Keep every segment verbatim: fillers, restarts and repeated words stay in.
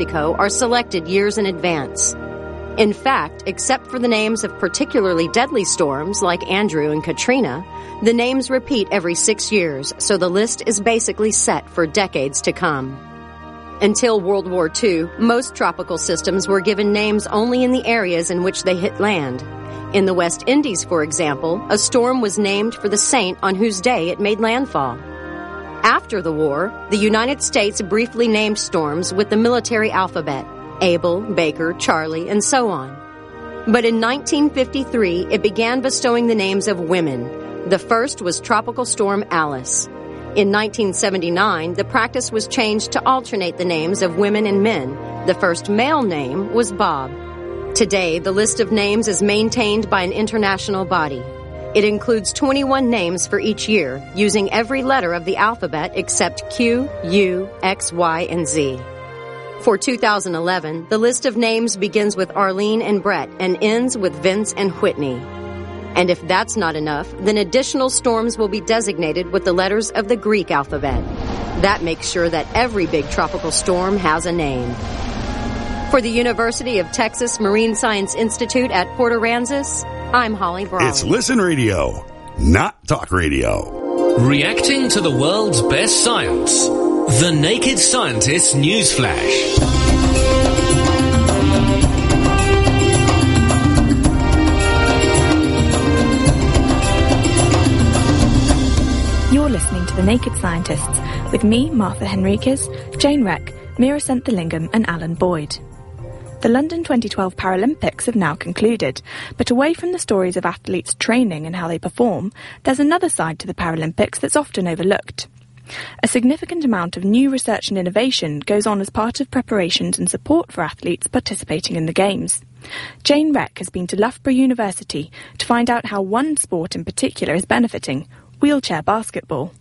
Mexico are selected years in advance. In fact, except for the names of particularly deadly storms like Andrew and Katrina, the names repeat every six years, so the list is basically set for decades to come. Until World War Two, most tropical systems were given names only in the areas in which they hit land. In the West Indies, for example, a storm was named for the saint on whose day it made landfall. After the war, the United States briefly named storms with the military alphabet: Abel, Baker, Charlie, and so on. But in nineteen fifty-three, it began bestowing the names of women. The first was Tropical Storm Alice. In nineteen seventy-nine, the practice was changed to alternate the names of women and men. The first male name was Bob. Today, the list of names is maintained by an international body. It includes twenty-one names for each year, using every letter of the alphabet except Q, U, X, Y, and Z. For two thousand eleven, the list of names begins with Arlene and Brett and ends with Vince and Whitney. And if that's not enough, then additional storms will be designated with the letters of the Greek alphabet. That makes sure that every big tropical storm has a name. For the University of Texas Marine Science Institute at Port Aransas, I'm Holly Brawley. It's Listen Radio, not Talk Radio. Reacting to the world's best science. The Naked Scientist News Flash. You're listening to The Naked Scientists with me, Martha Henriquez, Jane Reck, Mira Senthilingam and Alan Boyd. The London twenty twelve Paralympics have now concluded, but away from the stories of athletes training and how they perform, there's another side to the Paralympics that's often overlooked. A significant amount of new research and innovation goes on as part of preparations and support for athletes participating in the Games. Jane Reck has been to Loughborough University to find out how one sport in particular is benefiting: wheelchair basketball.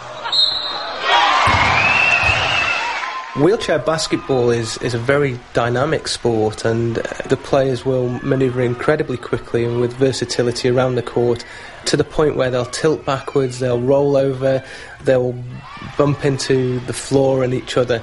Wheelchair basketball is, is a very dynamic sport, and the players will manoeuvre incredibly quickly and with versatility around the court, to the point where they'll tilt backwards, they'll roll over, they'll bump into the floor and each other.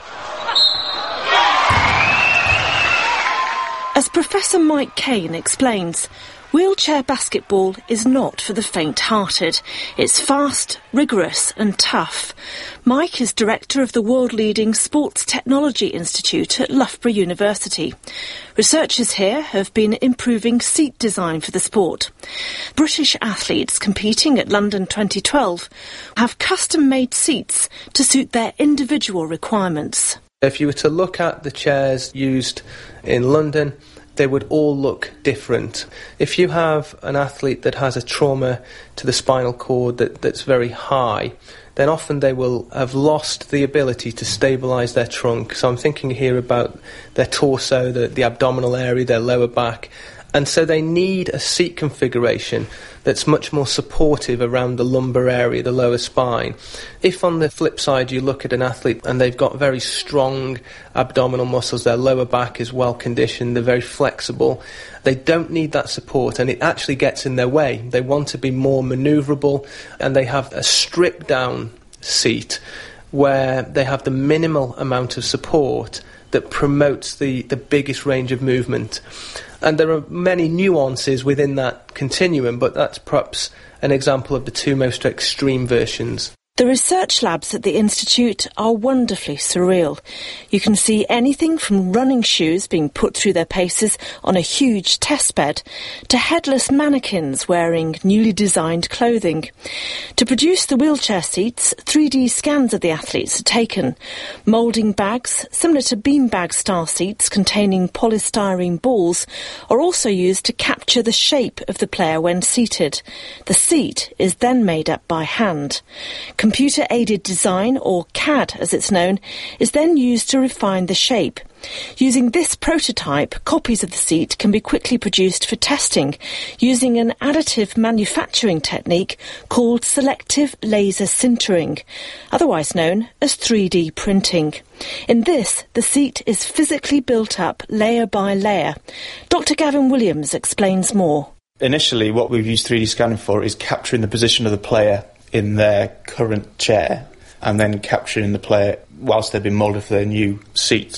As Professor Mike Kane explains, wheelchair basketball is not for the faint-hearted. It's fast, rigorous and tough. Mike is director of the world-leading Sports Technology Institute at Loughborough University. Researchers here have been improving seat design for the sport. British athletes competing at London twenty twelve have custom-made seats to suit their individual requirements. If you were to look at the chairs used in London, they would all look different. If you have an athlete that has a trauma to the spinal cord that, that's very high, then often they will have lost the ability to stabilise their trunk. So I'm thinking here about their torso, the, the abdominal area, their lower back. And so they need a seat configuration that's much more supportive around the lumbar area, the lower spine. If on the flip side you look at an athlete and they've got very strong abdominal muscles, their lower back is well conditioned, they're very flexible, they don't need that support and it actually gets in their way. They want to be more manoeuvrable and they have a stripped down seat where they have the minimal amount of support that promotes the, the biggest range of movement. And there are many nuances within that continuum, but that's perhaps an example of the two most extreme versions. The research labs at the Institute are wonderfully surreal. You can see anything from running shoes being put through their paces on a huge test bed to headless mannequins wearing newly designed clothing. To produce the wheelchair seats, three D scans of the athletes are taken. Moulding bags, similar to beanbag style seats containing polystyrene balls, are also used to capture the shape of the player when seated. The seat is then made up by hand. Computer-aided design, or C A D as it's known, is then used to refine the shape. Using this prototype, copies of the seat can be quickly produced for testing using an additive manufacturing technique called selective laser sintering, otherwise known as three D printing. In this, the seat is physically built up layer by layer. Doctor Gavin Williams explains more. Initially, what we've used three D scanning for is capturing the position of the player in their current chair and then capturing the player whilst they've been moulded for their new seat.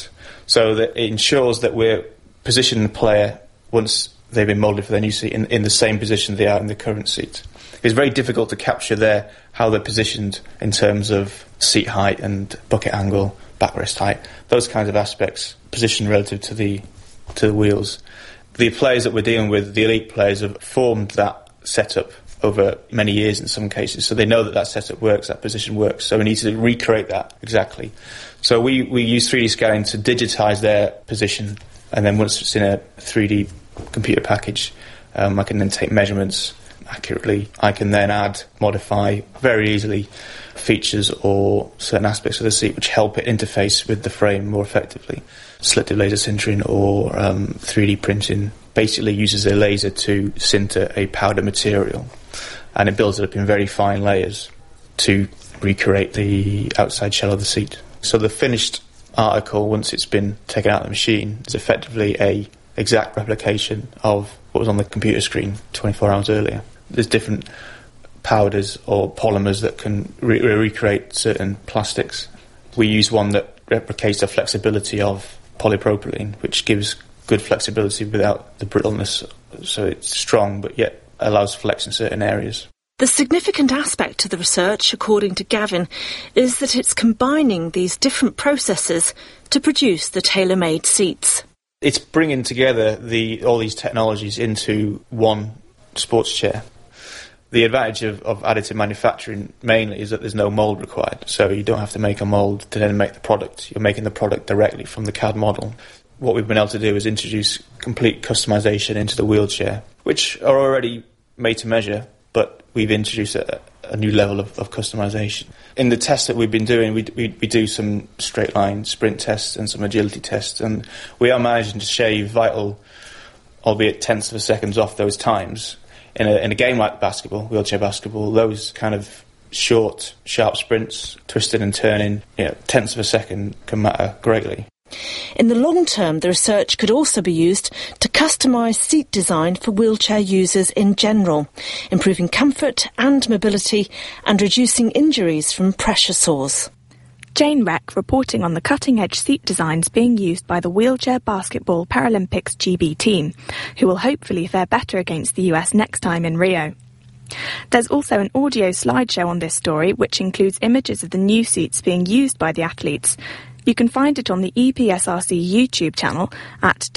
So that it ensures that we're positioning the player, once they've been moulded for their new seat, in, in the same position they are in the current seat. It's very difficult to capture their, how they're positioned in terms of seat height and bucket angle, backrest height, those kinds of aspects, position relative to the to the wheels. The players that we're dealing with, the elite players, have formed that setup over many years in some cases, so they know that that setup works, that position works, so we need to recreate that exactly. So we, we use three D scanning to digitise their position, and then once it's in a three D computer package, um, I can then take measurements accurately. I can then add, modify very easily features or certain aspects of the seat which help it interface with the frame more effectively. Selective laser sintering or um, three D printing basically uses a laser to sinter a powder material, and it builds it up in very fine layers to recreate the outside shell of the seat. So the finished article, once it's been taken out of the machine, is effectively a exact replication of what was on the computer screen twenty-four hours earlier. There's different powders or polymers that can re- recreate certain plastics. We use one that replicates the flexibility of polypropylene, which gives good flexibility without the brittleness, so it's strong but yet allows flex in certain areas. The significant aspect to the research, according to Gavin, is that it's combining these different processes to produce the tailor-made seats. It's bringing together the all these technologies into one sports chair. The advantage of, of additive manufacturing mainly is that there's no mould required, so you don't have to make a mould to then make the product. You're making the product directly from the C A D model. What we've been able to do is introduce complete customisation into the wheelchair, which are already made to measure, but we've introduced a, a new level of, of customisation. In the tests that we've been doing, we, we, we do some straight line sprint tests and some agility tests, and we are managing to shave vital, albeit tenths of a seconds off those times. In a, in a game like basketball, wheelchair basketball, those kind of short, sharp sprints, twisting and turning, you know, tenths of a second can matter greatly. In the long term, the research could also be used to customise seat design for wheelchair users in general, improving comfort and mobility and reducing injuries from pressure sores. Jane Reck reporting on the cutting-edge seat designs being used by the Wheelchair Basketball Paralympics G B team, who will hopefully fare better against the U S next time in Rio. There's also an audio slideshow on this story, which includes images of the new seats being used by the athletes. You can find it on the E P S R C YouTube channel at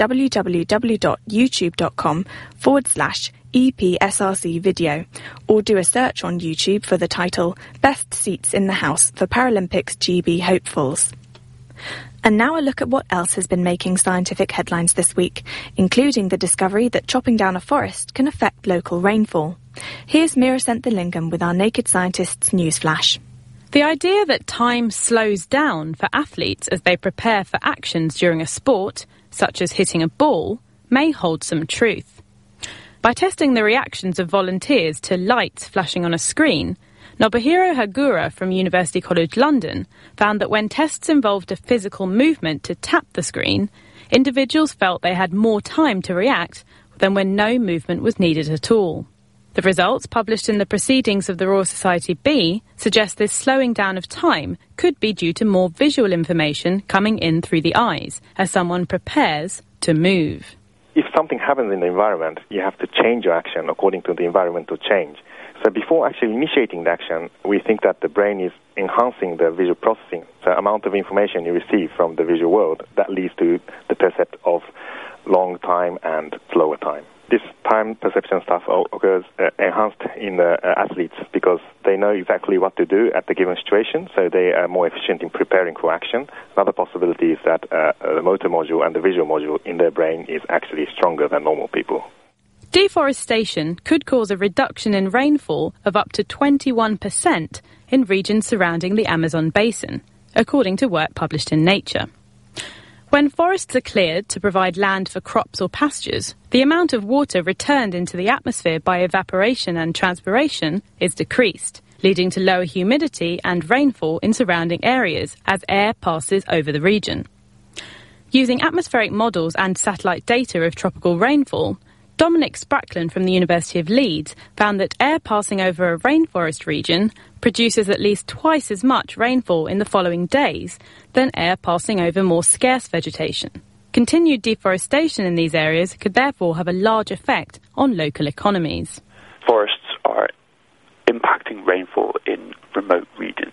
www.youtube.com forward slash EPSRC video, or do a search on YouTube for the title Best Seats in the House for Paralympics G B Hopefuls. And now a look at what else has been making scientific headlines this week, including the discovery that chopping down a forest can affect local rainfall. Here's Mira Senthilingam with our Naked Scientists news flash. The idea that time slows down for athletes as they prepare for actions during a sport, such as hitting a ball, may hold some truth. By testing the reactions of volunteers to lights flashing on a screen, Nobuhiro Hagura from University College London found that when tests involved a physical movement to tap the screen, individuals felt they had more time to react than when no movement was needed at all. The results, published in the Proceedings of the Royal Society B, suggest this slowing down of time could be due to more visual information coming in through the eyes as someone prepares to move. If something happens in the environment, you have to change your action according to the environmental change. So before actually initiating the action, we think that the brain is enhancing the visual processing, the amount of information you receive from the visual world that leads to the percept of long time and slower time. This time perception stuff occurs uh, enhanced in the uh, athletes because they know exactly what to do at the given situation, so they are more efficient in preparing for action. Another possibility is that uh, the motor module and the visual module in their brain is actually stronger than normal people. Deforestation could cause a reduction in rainfall of up to twenty-one percent in regions surrounding the Amazon basin, according to work published in Nature. When forests are cleared to provide land for crops or pastures, the amount of water returned into the atmosphere by evaporation and transpiration is decreased, leading to lower humidity and rainfall in surrounding areas as air passes over the region. Using atmospheric models and satellite data of tropical rainfall, Dominic Spracklin from the University of Leeds found that air passing over a rainforest region produces at least twice as much rainfall in the following days than air passing over more scarce vegetation. Continued deforestation in these areas could therefore have a large effect on local economies. Forests are impacting rainfall in remote regions.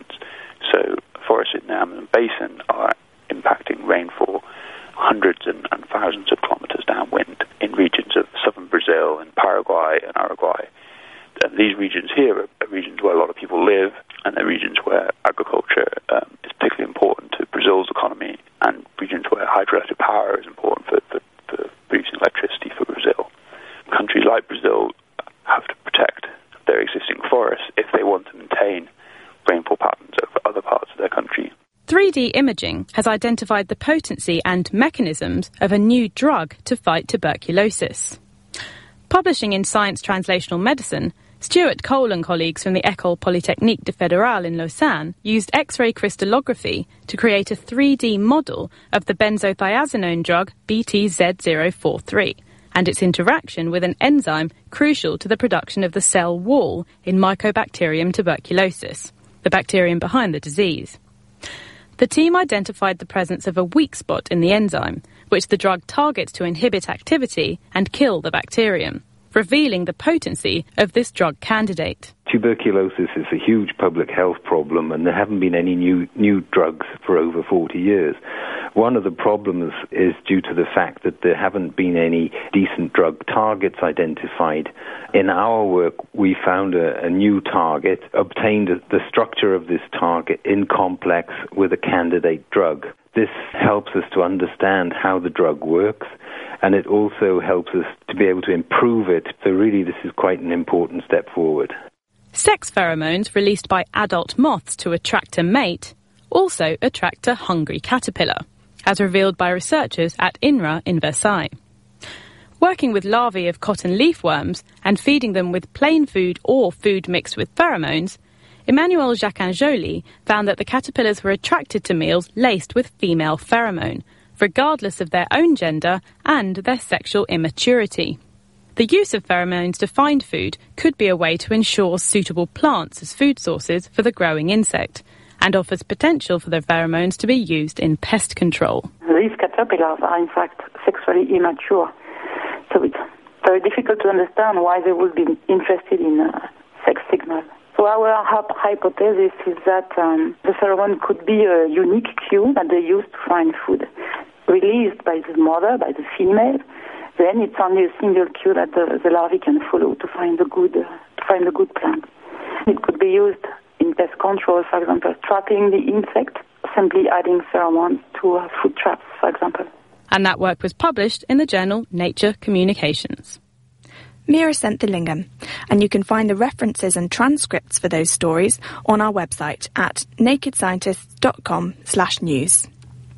So forests in the Amazon basin are impacting rainfall hundreds and, and thousands of kilometres downwind in regions of southern Brazil and Paraguay and Uruguay. And these regions here are, are regions where a lot of people live, and they're regions where agriculture um, is particularly important to Brazil's economy, and regions where hydroelectric power is important for, for, for producing electricity for Brazil. Countries like Brazil have to protect their existing forests if they want to maintain rainfall patterns over other parts of their country. three D imaging has identified the potency and mechanisms of a new drug to fight tuberculosis. Publishing in Science Translational Medicine, Stuart Cole and colleagues from the École Polytechnique de Fédérale in Lausanne used X-ray crystallography to create a three D model of the benzothiazanone drug B T Z zero four three and its interaction with an enzyme crucial to the production of the cell wall in Mycobacterium tuberculosis, the bacterium behind the disease. The team identified the presence of a weak spot in the enzyme, which the drug targets to inhibit activity and kill the bacterium, revealing the potency of this drug candidate. Tuberculosis is a huge public health problem, and there haven't been any new new drugs for over forty years. One of the problems is due to the fact that there haven't been any decent drug targets identified. In our work, we found a, a new target, obtained the structure of this target in complex with a candidate drug. This helps us to understand how the drug works, and it also helps us to be able to improve it. So really, this is quite an important step forward. Sex pheromones released by adult moths to attract a mate also attract a hungry caterpillar, as revealed by researchers at I N R A in Versailles. Working with larvae of cotton leafworms and feeding them with plain food or food mixed with pheromones, Emmanuel Jacquin-Joly found that the caterpillars were attracted to meals laced with female pheromone, regardless of their own gender and their sexual immaturity. The use of pheromones to find food could be a way to ensure suitable plants as food sources for the growing insect, and offers potential for the pheromones to be used in pest control. These caterpillars are in fact sexually immature, so it's very difficult to understand why they would be interested in uh, sex signals. So our hypothesis is that um, the pheromone could be a unique cue that they use to find food. Released by the mother, by the female, then it's only a single cue that the, the larvae can follow to find the good, uh, to find the good plant. It could be used in pest control, for example, trapping the insect, simply adding pheromones to uh, food traps, for example. And that work was published in the journal Nature Communications. Mira sent the Lingam, and you can find the references and transcripts for those stories on our website at nakedscientists.com slash news.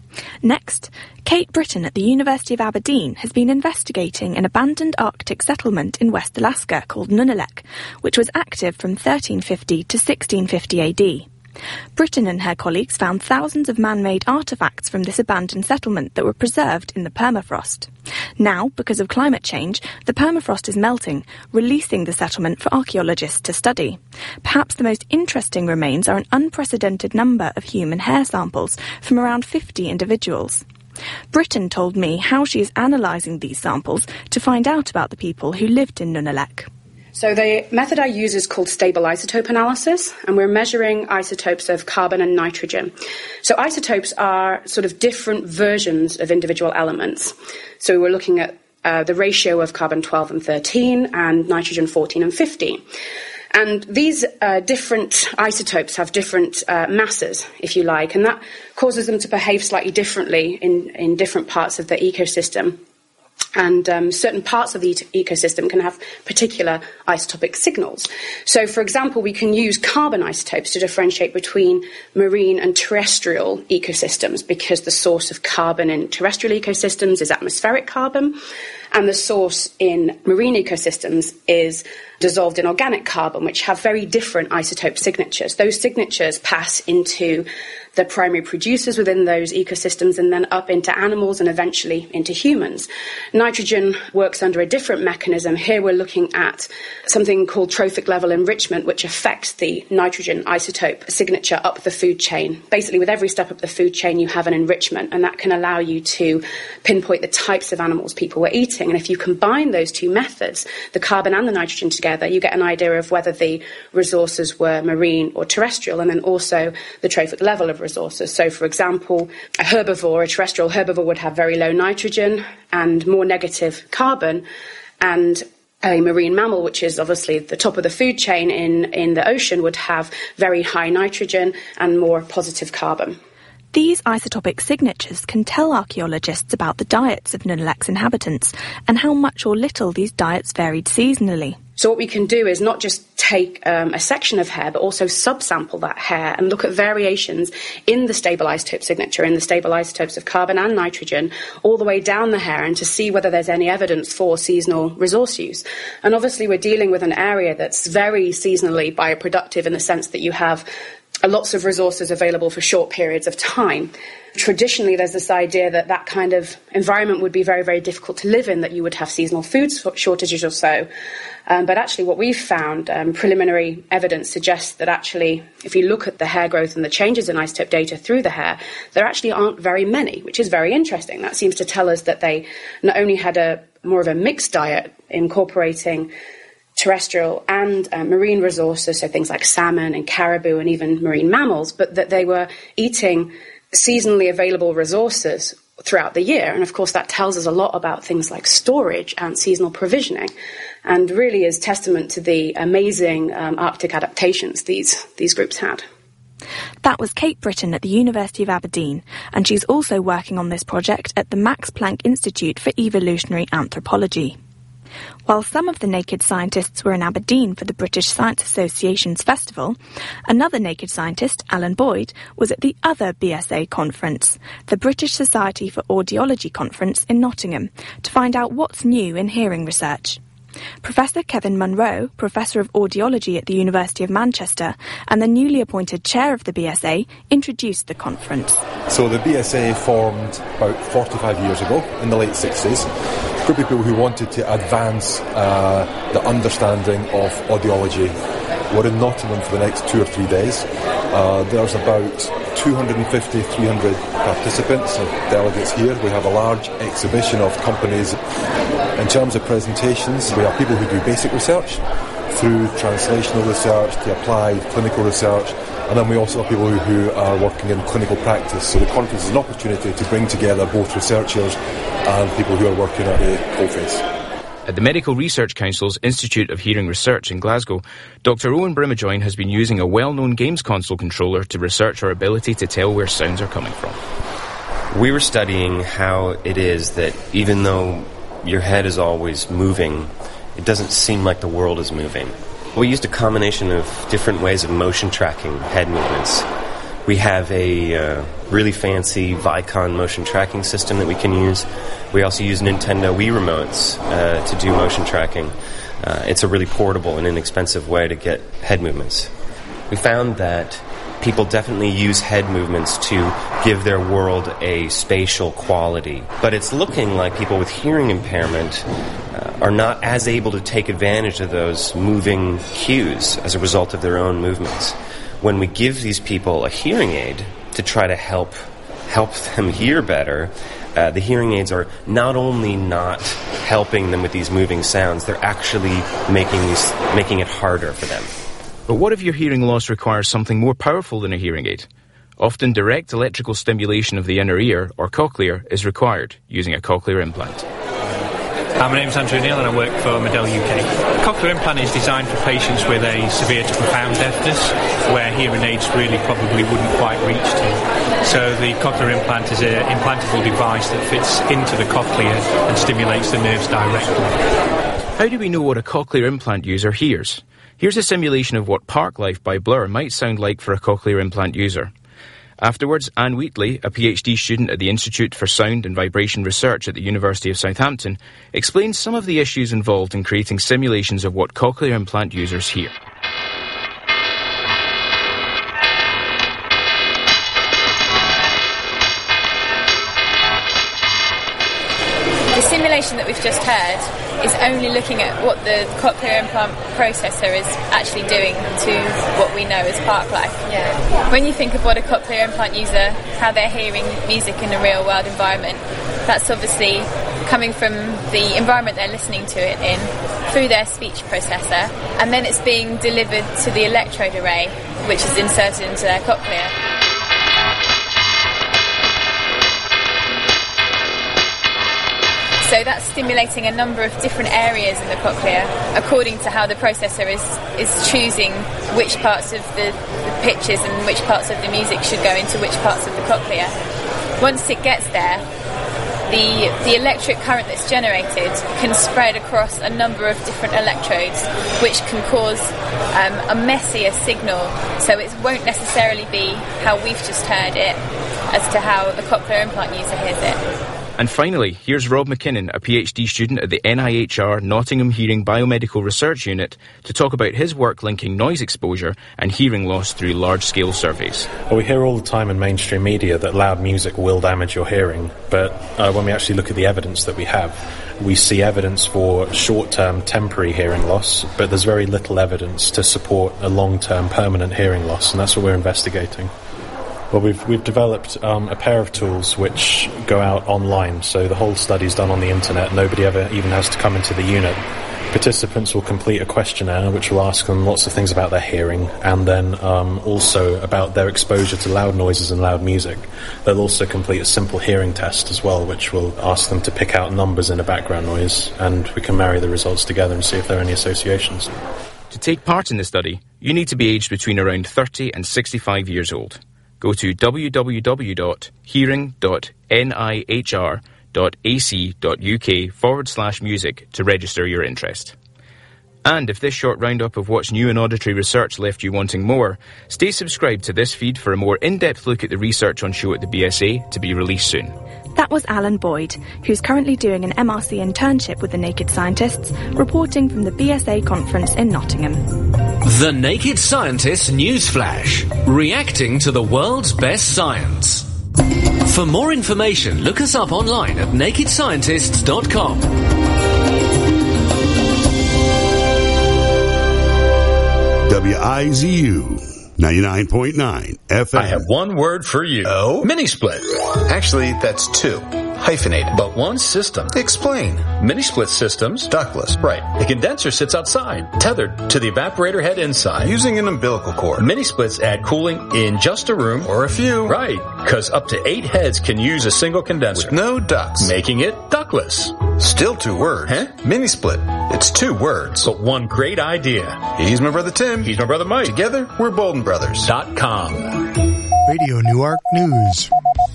Next, Kate Britton at the University of Aberdeen has been investigating an abandoned Arctic settlement in West Alaska called Nunalek, which was active from thirteen fifty to sixteen fifty A D. Britton and her colleagues found thousands of man-made artefacts from this abandoned settlement that were preserved in the permafrost. Now, because of climate change, the permafrost is melting, releasing the settlement for archaeologists to study. Perhaps the most interesting remains are an unprecedented number of human hair samples from around fifty individuals. Britton told me how she is analysing these samples to find out about the people who lived in Nunalek. So the method I use is called stable isotope analysis, and we're measuring isotopes of carbon and nitrogen. So isotopes are sort of different versions of individual elements. So we're looking at uh, the ratio of carbon twelve and thirteen and nitrogen fourteen and fifteen. And these uh, different isotopes have different uh, masses, if you like, and that causes them to behave slightly differently in, in different parts of the ecosystem. And um, certain parts of the e- ecosystem can have particular isotopic signals. So, for example, we can use carbon isotopes to differentiate between marine and terrestrial ecosystems, because the source of carbon in terrestrial ecosystems is atmospheric carbon, And the source in marine ecosystems is dissolved in organic carbon, which have very different isotope signatures. Those signatures pass into the primary producers within those ecosystems and then up into animals and eventually into humans. Nitrogen works under a different mechanism. Here we're looking at something called trophic level enrichment, which affects the nitrogen isotope signature up the food chain. Basically, with every step up the food chain, you have an enrichment, and that can allow you to pinpoint the types of animals people were eating. And if you combine those two methods, the carbon and the nitrogen together, you get an idea of whether the resources were marine or terrestrial, and then also the trophic level of resources. So, for example, a herbivore, a terrestrial herbivore, would have very low nitrogen and more negative carbon, and a marine mammal, which is obviously the top of the food chain in, in the ocean, would have very high nitrogen and more positive carbon. These isotopic signatures can tell archaeologists about the diets of Nunalak's inhabitants and how much or little these diets varied seasonally. So what we can do is not just take um, a section of hair, but also subsample that hair and look at variations in the stable isotope signature, in the stable isotopes of carbon and nitrogen, all the way down the hair, and to see whether there's any evidence for seasonal resource use. And obviously we're dealing with an area that's very seasonally bioproductive in the sense that you have lots of resources available for short periods of time. Traditionally, there's this idea that that kind of environment would be very, very difficult to live in, that you would have seasonal food shortages or so. Um, but actually what we've found, um, preliminary evidence suggests that actually, if you look at the hair growth and the changes in isotope data through the hair, there actually aren't very many, which is very interesting. That seems to tell us that they not only had a more of a mixed diet incorporating terrestrial and uh, marine resources, so things like salmon and caribou and even marine mammals, but that they were eating seasonally available resources throughout the year. And of course that tells us a lot about things like storage and seasonal provisioning, and really is testament to the amazing um, Arctic adaptations these, these groups had. That was Kate Britton at the University of Aberdeen, and she's also working on this project at the Max Planck Institute for Evolutionary Anthropology. While some of the naked scientists were in Aberdeen for the British Science Association's festival, another naked scientist, Alan Boyd, was at the other B S A conference, the British Society for Audiology conference in Nottingham, to find out what's new in hearing research. Professor Kevin Munro, Professor of Audiology at the University of Manchester and the newly appointed chair of the B S A, introduced the conference. So the B S A formed about forty-five years ago, in the late sixties. A group of people who wanted to advance uh, the understanding of audiology. We're in Nottingham for the next two or three days. Uh, there's about two hundred fifty, three hundred participants and delegates here. We have a large exhibition of companies. In terms of presentations, we have people who do basic research through translational research to applied clinical research, and then we also have people who, who are working in clinical practice. So the conference is an opportunity to bring together both researchers and people who are working at the coalface. At the Medical Research Council's Institute of Hearing Research in Glasgow, Doctor Owen Brimajoin has been using a well-known games console controller to research our ability to tell where sounds are coming from. We were studying how it is that even though your head is always moving, it doesn't seem like the world is moving. We used a combination of different ways of motion tracking head movements. We have a uh, really fancy Vicon motion tracking system that we can use. We also use Nintendo Wii remotes uh, to do motion tracking. Uh, it's a really portable and inexpensive way to get head movements. We found that people definitely use head movements to give their world a spatial quality. But it's looking like people with hearing impairment uh, are not as able to take advantage of those moving cues as a result of their own movements. When we give these people a hearing aid to try to help help them hear better, uh, the hearing aids are not only not helping them with these moving sounds, they're actually making these, making it harder for them. But what if your hearing loss requires something more powerful than a hearing aid? Often direct electrical stimulation of the inner ear, or cochlear, is required using a cochlear implant. Hi, my name's Andrew Neal and I work for Medel U K. A cochlear implant is designed for patients with a severe to profound deafness where hearing aids really probably wouldn't quite reach to. So the cochlear implant is an implantable device that fits into the cochlea and stimulates the nerves directly. How do we know what a cochlear implant user hears? Here's a simulation of what Park Life by Blur might sound like for a cochlear implant user. Afterwards, Anne Wheatley, a PhD student at the Institute for Sound and Vibration Research at the University of Southampton, explains some of the issues involved in creating simulations of what cochlear implant users hear. The simulation that we've just heard is only looking at what the cochlear implant processor is actually doing to what we know as park life. Yeah. When you think of what a cochlear implant user, how they're hearing music in a real world environment, that's obviously coming from the environment they're listening to it in through their speech processor, and then it's being delivered to the electrode array, which is inserted into their cochlea. So that's stimulating a number of different areas in the cochlea according to how the processor is, is choosing which parts of the, the pitches and which parts of the music should go into which parts of the cochlea. Once it gets there, the, the electric current that's generated can spread across a number of different electrodes, which can cause um, a messier signal. So it won't necessarily be how we've just heard it as to how a cochlear implant user hears it. And finally, here's Rob McKinnon, a PhD student at the N I H R Nottingham Hearing Biomedical Research Unit, to talk about his work linking noise exposure and hearing loss through large-scale surveys. Well, we hear all the time in mainstream media that loud music will damage your hearing, but uh, when we actually look at the evidence that we have, we see evidence for short-term temporary hearing loss, but there's very little evidence to support a long-term permanent hearing loss, and that's what we're investigating. Well, we've we've developed um, a pair of tools which go out online, so the whole study's done on the internet. Nobody ever even has to come into the unit. Participants will complete a questionnaire which will ask them lots of things about their hearing, and then um, also about their exposure to loud noises and loud music. They'll also complete a simple hearing test as well, which will ask them to pick out numbers in a background noise, and we can marry the results together and see if there are any associations. To take part in the study, you need to be aged between around thirty and sixty-five years old. Go to w w w dot hearing dot n i h r dot a c dot u k forward slash music to register your interest. And if this short roundup of what's new in auditory research left you wanting more, stay subscribed to this feed for a more in-depth look at the research on show at the B S A to be released soon. That was Alan Boyd, who's currently doing an M R C internship with the Naked Scientists, reporting from the B S A conference in Nottingham. The Naked Scientists Newsflash, reacting to the world's best science. For more information, look us up online at naked scientists dot com. W I Z U ninety-nine point nine F M. I have one word for you. Oh? Mini-split. Actually, that's two. Hyphenated. But one system. Explain. Mini-split systems. Ductless. Right. The condenser sits outside, tethered to the evaporator head inside. Using an umbilical cord. Mini-splits add cooling in just a room. Or a few. Right. Because up to eight heads can use a single condenser. With no ducts. Making it ductless. Still two words. Huh? Mini-split. It's two words. But one great idea. He's my brother Tim. He's my brother Mike. Together, we're Bolden Brothers. Dot com. Radio Newark News.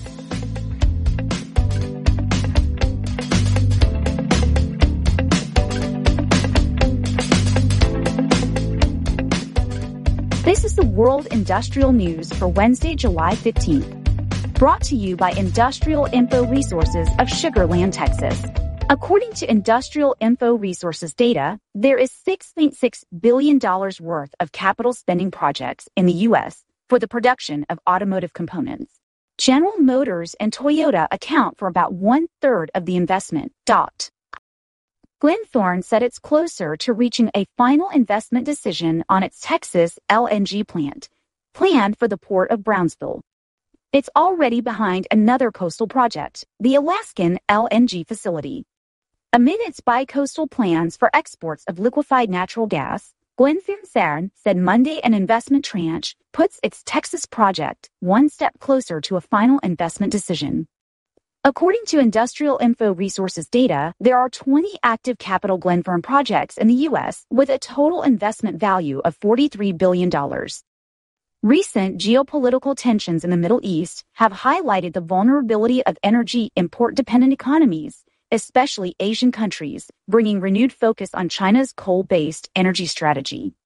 This is the World Industrial News for Wednesday, July fifteenth. Brought to you by Industrial Info Resources of Sugar Land, Texas. According to Industrial Info Resources data, there is six point six billion dollars worth of capital spending projects in the U S for the production of automotive components. General Motors and Toyota account for about one-third of the investment. Dot. Glenthorne said it's closer to reaching a final investment decision on its Texas L N G plant, planned for the port of Brownsville. It's already behind another coastal project, the Alaskan L N G facility. Amid its bi-coastal plans for exports of liquefied natural gas, Glenthorne said Monday an investment tranche puts its Texas project one step closer to a final investment decision. According to Industrial Info Resources data, there are twenty active Capital Glenthorne projects in the U S with a total investment value of forty-three billion dollars. Recent geopolitical tensions in the Middle East have highlighted the vulnerability of energy import-dependent economies, especially Asian countries, bringing renewed focus on China's coal-based energy strategy.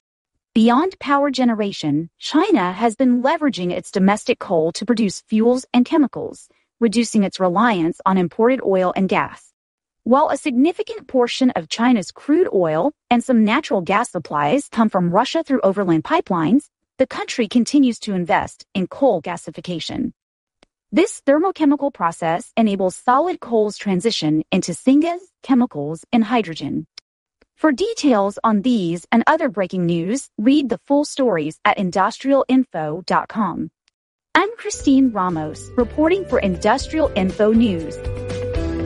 Beyond power generation, China has been leveraging its domestic coal to produce fuels and chemicals, reducing its reliance on imported oil and gas. While a significant portion of China's crude oil and some natural gas supplies come from Russia through overland pipelines, the country continues to invest in coal gasification. This thermochemical process enables solid coal's transition into syngas, chemicals, and hydrogen. For details on these and other breaking news, read the full stories at industrial info dot com. I'm Christine Ramos, reporting for Industrial Info News.